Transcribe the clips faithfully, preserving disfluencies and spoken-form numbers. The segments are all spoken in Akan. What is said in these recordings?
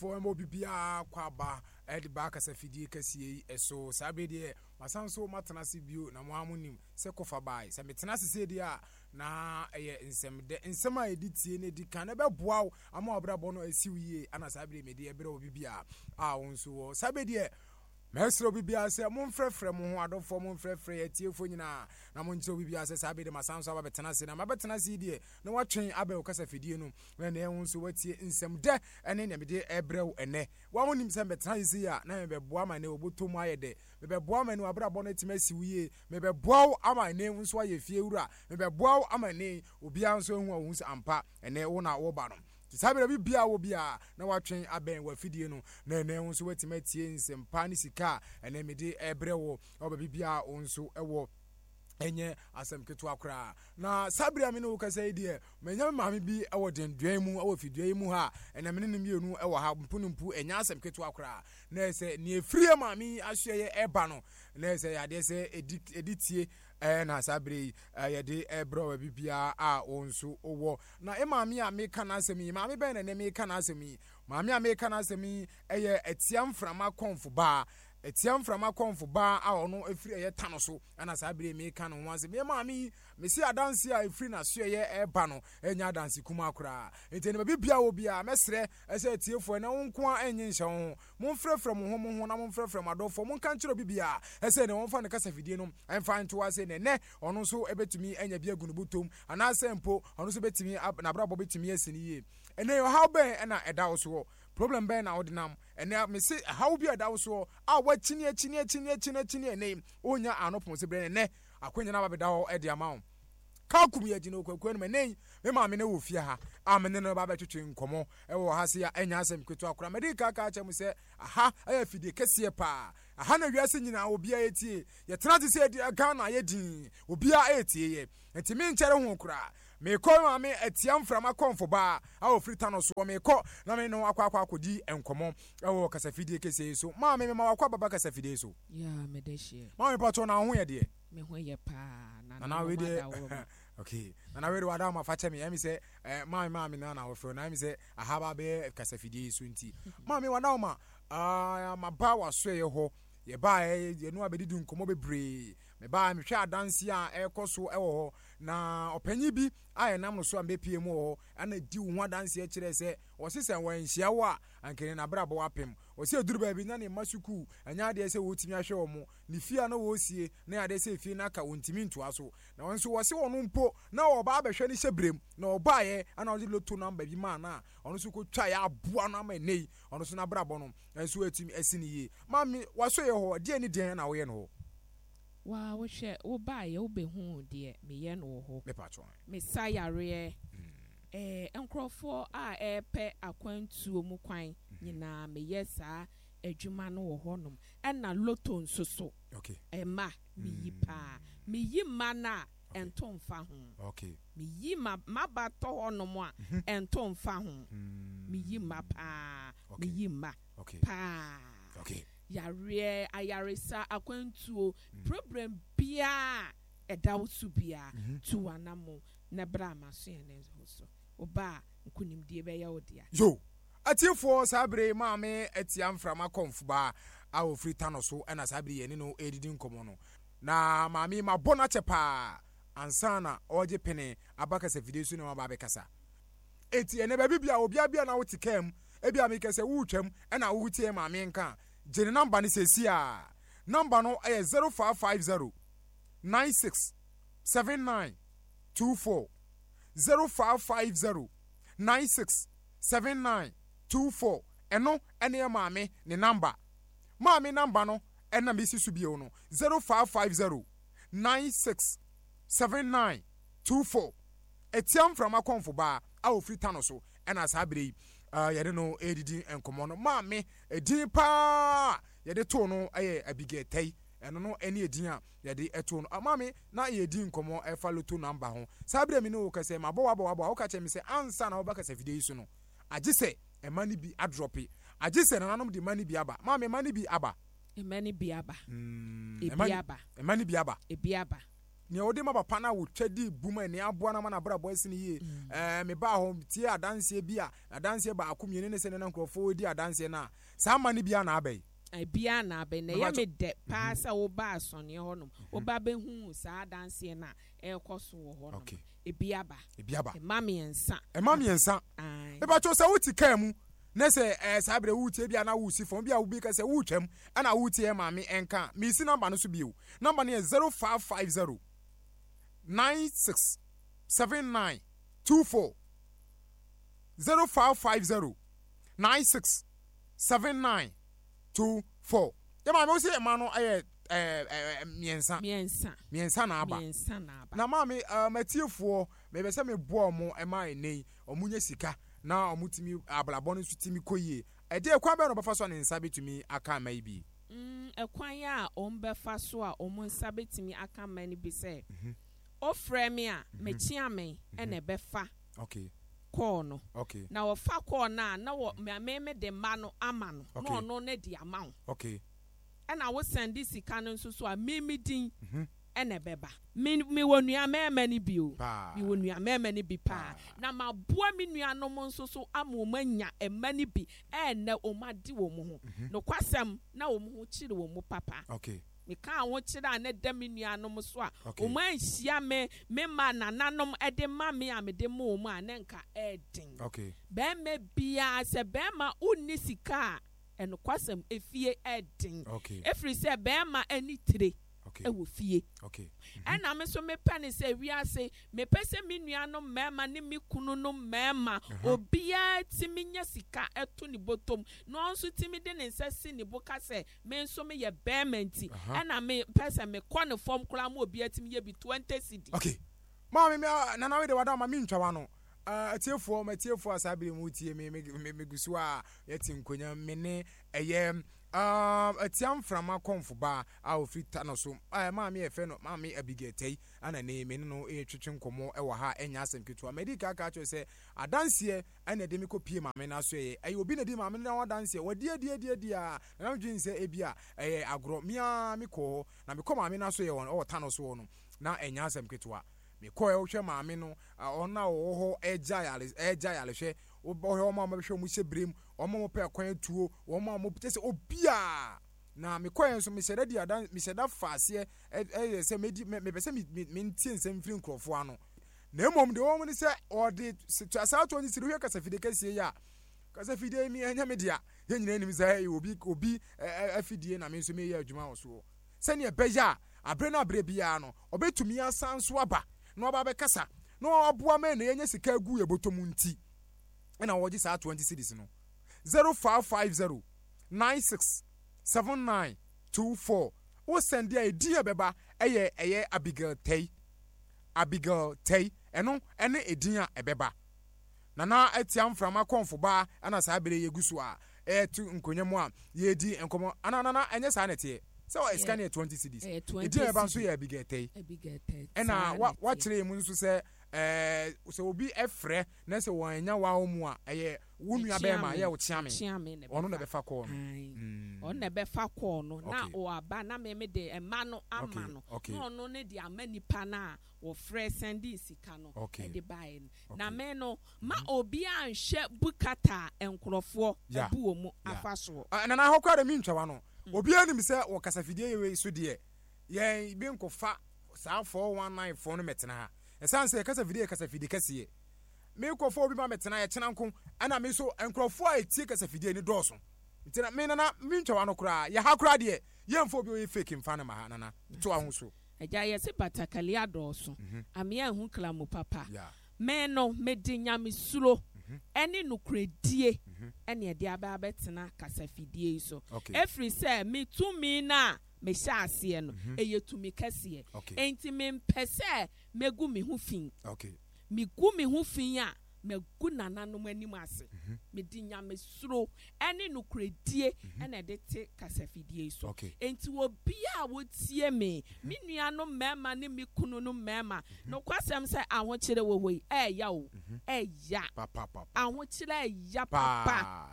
for mo bibia kwaba edi ba kasa fidie kase eso sabe de masanso matenase bio na mo amunim se kofa bai se metenase se de a na eye nsem de nsem a editie ne di kan be boaw ama obrabo no asiwie ana sabe de me de ebere obibia a wonso sabe de Mesro bibia se mo mfrefre mo ho adofo mo mfrefre atiefo nyina na mo nche bibia se sabe de masanso aba betena se na mabetena se die na watwen aba okasa fidie no na na ehun so watie nsem de ene ne mede ebrew ene wa wonim se betena se ya na me beboa ma ne obotom ayede me beboa ma ne abrabo no timasi wiye me beboa ama ne ehun so aye fie wura me beboa ama ne obia nso ehun ahun se ampa ene wo na wo ba no sabe bi bia wo bia na watwen aben wa fidie no na na nso watima tie nsempa ne sika ene mede ebrewo oba bibia onso ewo enye asem ketu akora na sabria me no kasa die menya maame bi ewo denduan mu ewo fiduan mu ha ene me ne mienu ewo ha mpunumpu enya asem ketu akora na ese ne efrie maame ahye eba no na ese yade se editie eh na sabri yade ebro bibia a onso owo na e maame a me kana asemi maame ben na me kana asemi maame a me kana asemi eye etiam frama konfo ba etiam frama konfo ba a ono efiri eye tano so ana sabri me kana ho ase me maame me si adanse a efiri na so eye eba no enya adanse kuma akora enti ne bibia wo bia mesre ese etiefo na wonko a enye nhye ho mo mfrefre mo ho mo ho na mo mfrefre madofo mo kan kiro bibia ese ne wonfa ne kasa fidie no emfa nto ase ne ne ono so ebetumi enya bia gunubutom ana sempo ono so betumi na brabo betumi asini ye ene yo how ben na eda wo so problem ben na odinam ene me se how bi eda wo so a wa chini chini chini chini chini ene onya anopon se bre ne akwanya na babeda ho e dia ma ka kum ye gina okwaku no me me ma me ne wo fie ha a me ne no ba betwetwe nkomo e wo ha se ya enya asem ketu akora me di ka ka acha mu se aha aya fidie kese pa aha na wiase nyina obi a etie ye tena te se Ghana ye din obi a etie ye enti me nchere ho kura me ko ma me atiam frama konfo ba a ofrita no so me ko na me no akwa akwa akodi enkomo e wo kasa fidie kese so ma me me ma akwa baba kasa fidie so ya me de hie ma me pato na ho ye de me ho ye pa na na we de okay na we de wada ma fa che me me say eh ma ma me na na wo fro na me say ahaba be kasa fidie so nti ma me wada ma ah ma ba wa so ye ho ye ba ye no abedi nkomo bebre me ba me hwe adanse a ekoso ewo ho na opanyi bi aye nam no so ambepie mu ho ana di wo adanse a kire se o sese wanhia wo a ankene na brabo wapem o se duru ba bi na ne masuku anya ade se wo timi ahwe wo mo ne fia na wo sie na ade se fie na ka wontimi ntoa so na wonso wo se wono mpo na wo ba behwe ne hyebrem na wo ba ye ana wo loto number bi ma na ono so ko twa ya aboa na ma nei ono so na brabo no enso atimi asini ye mami waso ye ho de ni den na wo ye no wa wo hwe wo ba ye wo be hu de me ye no ho me patron me sayare eh enkrofo a epe akwantuo mu kwan nyina me ye saa adwuma no wo honom na loto nsoso okay e ma me yi pa me yi ma na ento mfa ho okay me yi ma maba to honom a ento mfa ho me yi ma pa me yi ma pa okay yare ayaresa akwantuo problem bia edawosu bia tu anamo na bra maso ene so oba nkunimdie be ya odia yo atiefo sabre maame atiam frama konfu ba a ofrita no so na sabre ye ne no edidi nkomo no na maame ma bona chepa ansana oje pene abaka se video su na ma ba be kasa eti ene ba bibia obia bia na wotikam ebia me kese wutwam na wutie maame nka jeni number ni sesia number no eh zero five five zero nine six seven nine two four zero five five zero nine six seven nine two four eno ene maame ni number maame number no ena me sisu bio no zero five five zero nine six seven nine two four etiam from akonfo ba a ofrita no so ena sabre Uh, yede no edidi enkomo no maame edin pa yede to no aye abigetei eno no ene edin a yede eto no maame na yedi nkomo e fa loto number ho sabre mi no kase mabo wabo wabo wo ka che mi se ansa na wo ba kase fide isu no agise e mani bi adropi agise na nanom de mani bi aba maame mani bi aba e mani bi aba mm, e bi aba e mani bi aba e bi aba ne odi ma papa na wo twadi buma ne aboa na ma na bra boys ne yie eh me ba ho tie adanse bi a adanse ba akomie ne se ne nkrofo odi adanse na sa ma ne bia na abai bia na abai na ye me de pa sa wo ba asone ho no wo ba be hu sa adanse na e koso wo ho no e bia ba e bia ba e ma me ensa e ma me ensa e ba cho sa wuti kan mu na se eh sabre wuti bia na wusi fon bia wo bi ka se wutwam ana wuti e ma me enka me si number no so bi o number ne zero five five zero nine six seven nine two four zero five five zero nine six seven nine two four. Ya ma me say ma no eh eh miensa miensa miensa na aba miensa na aba na ma me matiefo me be say me bo omo e ma enei omunye sika na omutimi ablabo no sutimi koyie e de kwa be no befa so ne nsa betumi aka mai bi mm ekwan ya ombefa so a omun nsa betumi aka mai ni bi say o frame a me chia me e na befa okay call no okay na wo fa call na na wo me me de ma no ama no no no na di ama okay e na wo send sika no nso so a me me din e na beba me me wonua me ma ni bi o me wonua me ma ni bi pa na ma boa me nua no mo nso so ama o manya e ma ni bi e na o ma di wo mo ho no kwasem na o mo ho chire wo mo papa okay me ka wo chira na da me nua no mo so a o ma nhia me me ma nananom e de ma me a me de mo mo a na nka e din okay be me bia se be ma unni sika e no kwasem efie e din okay efri se be ma ani tire okay e wo fie okay ena me so me pane se wiase me pese me nua no mema ne me kunu no mema obia timi nya sika eto ni botom no onso timi de ne nsasi ni boka se me nso me ye bearmenti ena me pese me kɔ ne form kura ma obia timi ye bi twenty cedi okay ma me na na we de wada ma me ntwa wa no Uh, atiefo matiefo asabe mu tie me me gusu a yeti nkonya me ne eye um atiam frama konfo ba a ofita no so eh ma me efe no ma me abigetei ana ne me no e twetwe nkomo e wo ha enya asem keto medika ka cho se adanse ana de me kopie ma me na so ye ayi obi na di ma me na wadanse wadi adi adi adi a na dwin se ebia eh agro mia me ko na me ko ma me na so ye won o ta no so no na enya asem keto a me ko e wo hwe maame no ona wo ho eja yale eja yale hwe wo bo ho ma ma hwe mu hyebrem o ma mo pe kwan tuo wo ma mo pete se obia na me ko enso me sede di adan me sede faase e se me me be se me me ntie nsem firi nkrofo ano na emom de wo mo ni se o de asa to ni siri hwe kasafide kasie ya kasafide mi enya me dia ye nyina nim se obi obi afidie na me nso me ye adwuma wo so se ne beja abre na abre bia no obetumi asanso aba no ba be kasa no aboa me na yenye sika gu ye botom nti na wo gi sa twenty cedis no zero five five zero nine six seven nine two four wo send dia edie beba eye eye Abigail Tay Abigail Tay eno ene edin a ebeba na na atiam frama konfo ba ana sa bere yegusu a etu nkonyam a ye di enkomo ana na enye sa nete so scan yeah. twenty cedis edin eba nso ye Abigail Tay Abigail Tay ena wa wa kire mu nso se eh so obi efre na se wanya wa omu a eye wunua be ma ye wo chiame ono na be fa call no ono na be fa call no na o aba na me me de ema no ama no no ono ne de amani pa na wo frɛ sendi sika no e de buy na me no ma obi anhwe bukata enkrofo ebu omu afa so na na hokwa de mi ntwa wa no obi anim se wo kasafidie ye so de ye bi nkofa saa four one nine four no metena ha esanse kasafidie kasafidie kasiye me nkofo obi ma metena ye kyena nko ana me so enkrofo a etie kasafidie ni dɔɔso ntina me na na mi ntwa wa no kra ye ha kra de ye mfo obi o ye fake mfa na ma ha na na to ahoso eja ye se batakali adɔɔso ame ahu klamo papa me no me di nyame suro ene nukredie ene e de aba betena kasafidie so every say me to me na me sha ase no eye to me kase enti me mpese megu me hu fin okay me gu me hu fin a me gu nananom anim ase me di nyame suro ene nukredie ene de te kasafidie so enti obi a wotie me me nuanom mema ne me kunu no mema no kwasem say ahokyere wo hoi eh ya o eh ya papa papa ahokyere ya papa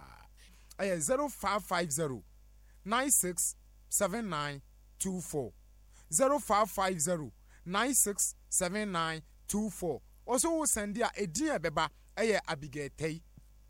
eh zero five five zero nine six seven nine two four zero five five zero nine six seven nine two four. Also wo send dia edin ebeba eye Abigail Tay.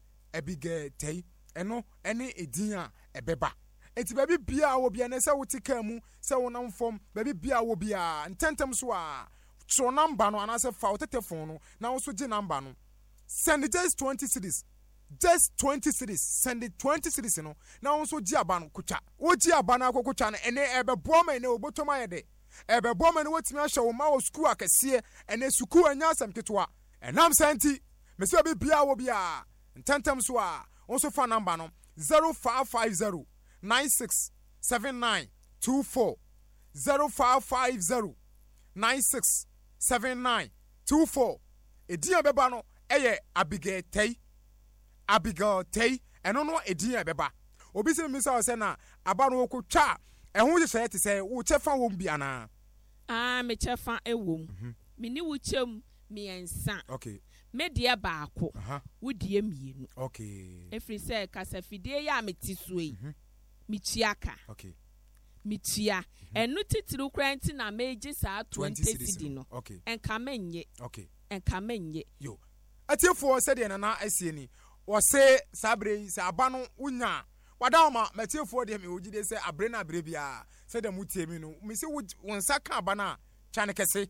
Abigail Tay. Eno ene edin a ebeba. Enti baby bia wo bia na se wo tika mu se wo nam fom baby bia wo bia ntentem so a tro number no anase fa wo telephone no na wo so gi number no send it just twenty cities just twenty cities send it twenty cities no na wo so gi aba no kucha wo gi aba na akokucha no ene ebe booma ene obotoma yede ebe booma no wotimi ahye wo ma wo school akese ene school anya asem ketwa enam senti me se baby bia wo bia ntentem so a wo so fa number no zero five five zero nine six seven nine two four zero five five zero nine six seven nine two four. Ediya beba no eye Abigail Tay. Abigail Tay eno no ediya beba. Obi se mi sa se na aba no ko twa ehun je se te se wo chefa wo bi ana. Ah me chefa ewom. Me ni wo chem me ensa. Okay. Me dia baako. Aha. Wo die mienu. Okay. Efri se kasafidie ya metiso yi. Michiaka. Okay. Michia. Enu titiri kranti na meje sa twenty cedi no. Okay. Enka menye. Okay. Enka menye. Yo. Atiefo se de na na asie ni. Wo se sabre se aba no unya. Wada ma matiefo de me ogide se abre na abre bia. Se de mutie mi no. Me se wonsa ka aba na chane kese.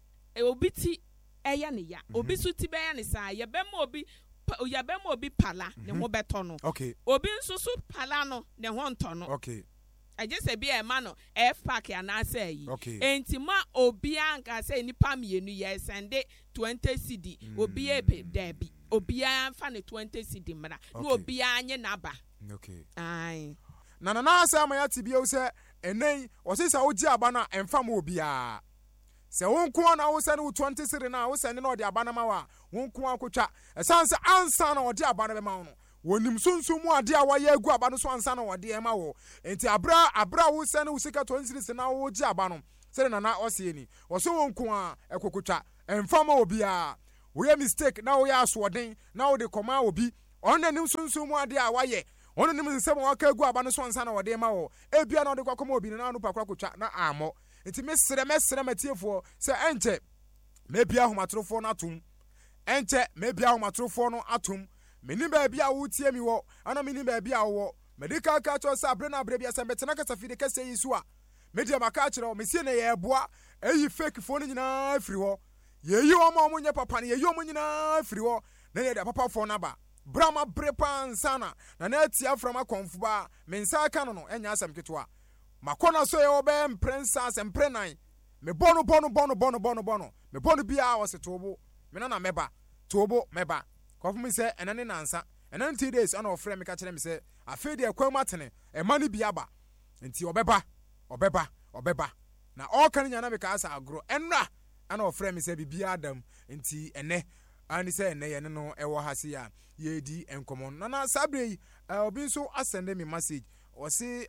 E obiti eya ne ya. Obi su ti be ya ne sa ye be mo obi ya be mo obi pala ne ho beto no. Okay. Obi nso su pala no ne ho nto no. Okay. I just say be a man no F pack ya na say yi. Okay. Enti ma obi anka say nipa mienu ye sende twenty cedi. Obi e be debi. Obi anfa ne twenty cedi mra. No obi anye naba. Okay. Ai. Na na na asa ma ya tibia wo se enen wo se sa ogi aba na emfa ma obi a. Se won ko na wo se ne twenty cedi na wo se ne no de aba na ma wa. Won ko akotwa. Esanse ansa na ode aba na be ma wo no. Wonim sunsun mu ade a waye agu aba no so ansa na wode e ma wo. Enti abra abra wo se ne wo sika twenty cedi na wo gi aba no. Se na na ose ni. Wo so won ko a ekokotwa. Emfa ma obi a. Wo ye mistake na wo ya asoden na wo de koma obi. Ona nim sunsun mu ade a waye. Ona nim nsem wo ka agu aba no so ansa na wode e ma wo. Ebia na wo de kwakoma obi na no pakwa kotwa na amo. Enti mesere mesere matiefo se enche mebia homatrofo no atum. Enche mebia homatrofo no atum. Meni ba bia wo tie mi wo ana meni ba bia wo medical ka cho sa abre na abre bia se metena kasa fide kasa yi so a media maka kire wo mesie na ye boa eyi fake phone nyina afiri ho ye yi o ma mo nya papa ne ye yi o mo nyina afiri ho na ye da papa phone na ba brama brepa nsana na na atia from akonfu ba mensa aka no no enya asam keto a makona so ye obe mprensa asempre nan me bonu bonu bonu bonu bonu bonu me bonu bia wo se tobo me na na meba tobo meba Kofu mi se enane nansa enan two days ana ofre me ka kire me se afi de kwam atene e ma ni bia ba enti obeba obeba obeba na all kan nya na me ka asa agro enra ana ofre me se bibia adam enti ene ani se ene ye no e wo hase ya ye di enkomo na na sabre obi nso asende me message o se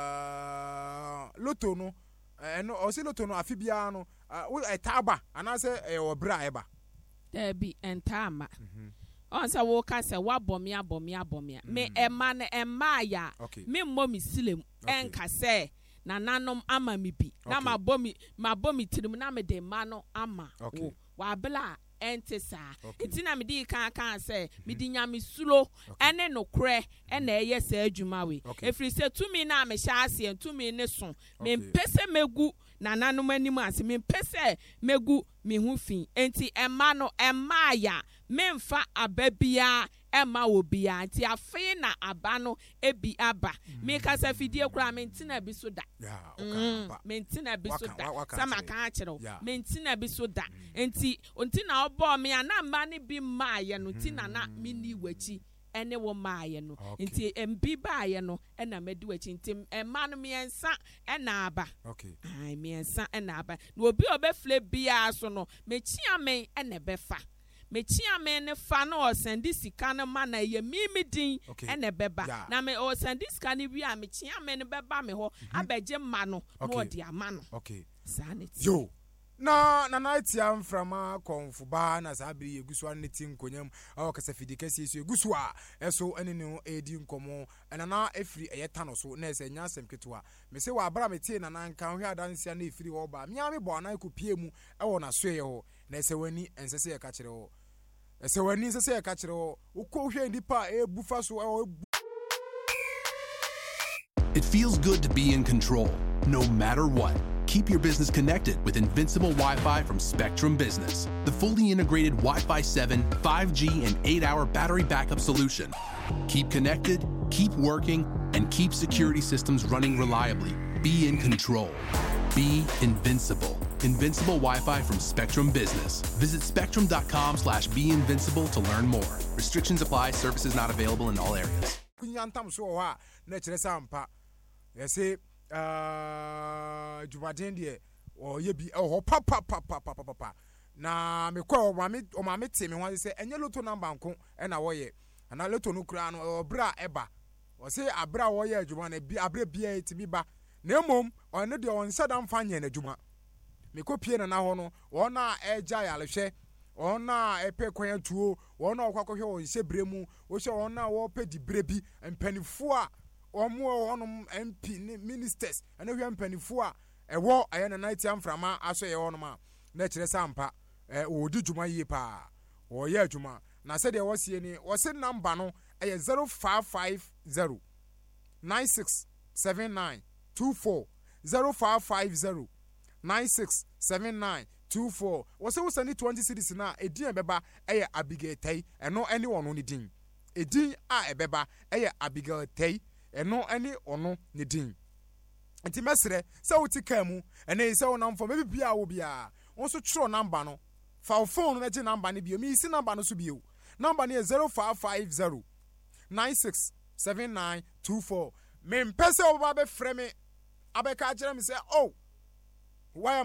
uh loto no eno o se loto no afi bia no e taba ana se e obra eba Debi entama. Onsa wo ka se wa bomia bomia bomia me ema ne ema ya me mmo mi silem enka se na nanom ama mi bi na ma bomi ma bomi tirim na me de ma no ama wo wa bla entesa itina me di kan kan se me di nyame sulo ene no kre ene eye se adwuma we efri se tumi na me sha ase tumi ne so me mpese megu na nanom anim ase me mpese megu me hu fin enti ema no ema ya memfa ababia ema obia nti afi na aba no ebi aba me kasa fidie kura me ntina bi so da me ntina bi so da sama kan akiro me ntina bi so da nti ntina obo me ana ma ne bi maaye no ntina na me ni wachi ene wo maaye no nti embi baaye no ena medi wachi nti ema no me ensa ena aba okay ai me ensa ena aba no obi obefle bia so no me chia me ene befa mechia me ne fa na o send sika no ma na ye mimi din ene beba na me o send sika ne wi a mechia me ne beba me ho abeje ma no no de ama no okay sanity yo na na na tia mframa konfuba na sabiri egusu an ti nkonyam awo kasa fidi kasi so egusu a eso ene ne edi nkomo ena na efiri eyeta no so na ese nya asem ketewa me se wa abra meti na na nka hwe adansia na efiri wo ba mia me bo na ekopie mu ewo na so ye ho na ese wani ensese ye ka kire ho ese wani ensese ye ka kire ho ukọ hwe ndipa ebufa so ewo. It feels good to be in control, no matter what. Keep your business connected with Invincible Wi-Fi from Spectrum Business, the fully integrated Wi-Fi seven, five G, and eight hour battery backup solution. Keep connected, keep working, and keep security systems running reliably. Be in control. Be invincible. Invincible Wi-Fi from Spectrum Business. Visit spectrum.com slash be invincible to learn more. Restrictions apply. Services not available in all areas. Yes, uh, Jumaden de or ye be oh papa papa papa papa. Na me kwa o mame o mame te me wan say enye loto number nko e na wo ye. Na loto no kura no o bra eba. O say abra wo ye adwuma na bi abra bia etimi ba. Na emom o ne de on sadam fanye na adwuma. Me ko pie na na ho no wo na eja ya lehwe. Wo na epe kwan tuo, wo na okwakohwe wo nse bremu, wo hye wo na wo pe di brebi empanifo a omo onom M P ministers and we mpanifo a ewo aye na night amframa aso ye onom a na kire sampa eh odi dwuma yie pa o ye adwuma na se de wo sie ni wo se number no eh zero five five zero nine six seven nine two four zero five five zero nine six seven nine two four wo se wo send twenty cities na edin ebeba eh Abigail Tai eno ene wono ni din edin a ebeba eh Abigail Tai eno ene ono ne din enti mesre se wo tika mu ene se wo namfo me bibia wo bia won so tro number no fa phone na je number ne bio mi si number no so bio number ne zero five five zero nine six seven nine two four me mpese wo ba be frɛ me abeka kire me se oh why